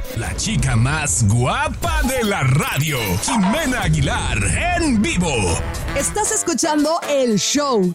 La chica más guapa de la radio, Jimena Aguilar, en vivo. Estás escuchando el show,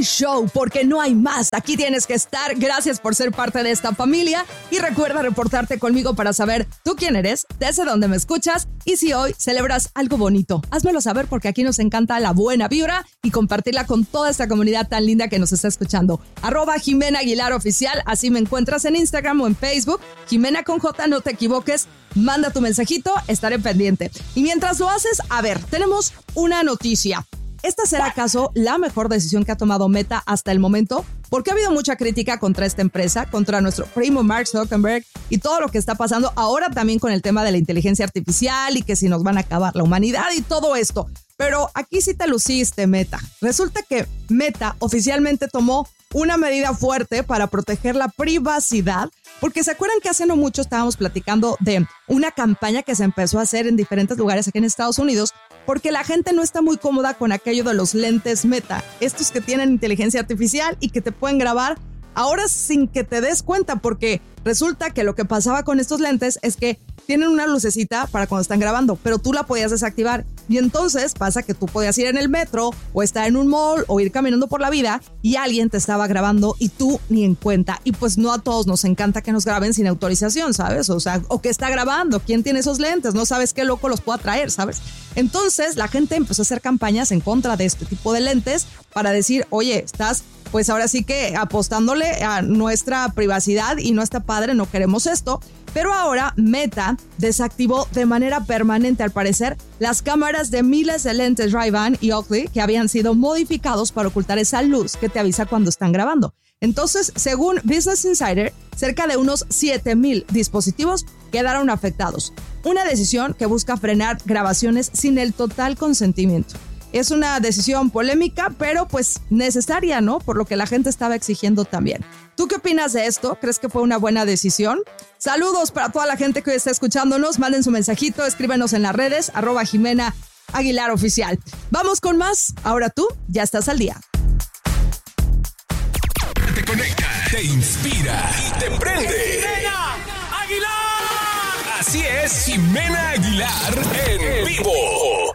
porque no hay más. Aquí tienes que estar. Gracias por ser parte de esta familia y recuerda reportarte conmigo para saber tú quién eres, desde dónde me escuchas y si hoy celebras algo bonito. Házmelo saber porque aquí nos encanta la buena vibra y compartirla con toda esta comunidad tan linda que nos está escuchando. @Jimena Aguilar Oficial, así me encuentras en Instagram o en Facebook. Jimena con J, no te equivoques. Manda tu mensajito, estaré pendiente. Y mientras lo haces, a ver, tenemos una noticia. ¿Esta será acaso la mejor decisión que ha tomado Meta hasta el momento? Porque ha habido mucha crítica contra esta empresa, contra nuestro primo Mark Zuckerberg y todo lo que está pasando ahora también con el tema de la inteligencia artificial y que si nos van a acabar la humanidad y todo esto. Pero aquí sí te luciste, Meta. Resulta que Meta oficialmente tomó una medida fuerte para proteger la privacidad, porque se acuerdan que hace no mucho estábamos platicando de una campaña que se empezó a hacer en diferentes lugares aquí en Estados Unidos, porque la gente no está muy cómoda con aquello de los lentes Meta, estos que tienen inteligencia artificial y que te pueden grabar ahora sin que te des cuenta, porque resulta que lo que pasaba con estos lentes es que tienen una lucecita para cuando están grabando, pero tú la podías desactivar. Y entonces pasa que tú podías ir en el metro o estar en un mall o ir caminando por la vida y alguien te estaba grabando y tú ni en cuenta. Y pues no a todos nos encanta que nos graben sin autorización, ¿sabes? O sea, o que está grabando, ¿quién tiene esos lentes? No sabes qué loco los pueda traer, ¿sabes? Entonces la gente empezó a hacer campañas en contra de este tipo de lentes para decir, oye, estás pues ahora sí que apostándole a nuestra privacidad y no está padre, no queremos esto. Pero ahora Meta desactivó de manera permanente, al parecer, las cámaras de miles de lentes Ray-Ban y Oakley que habían sido modificados para ocultar esa luz que te avisa cuando están grabando. Entonces, según Business Insider, cerca de unos 7,000 dispositivos quedaron afectados. Una decisión que busca frenar grabaciones sin el total consentimiento. Es una decisión polémica, pero pues necesaria, ¿no? Por lo que la gente estaba exigiendo también. ¿Tú qué opinas de esto? ¿Crees que fue una buena decisión? Saludos para toda la gente que hoy está escuchándonos. Manden su mensajito, escríbenos en las redes, @Jimena Aguilar Oficial. Vamos con más. Ahora tú ya estás al día. Te conecta, te inspira y te prende. ¡Jimena Aguilar! Así es, Jimena Aguilar en vivo.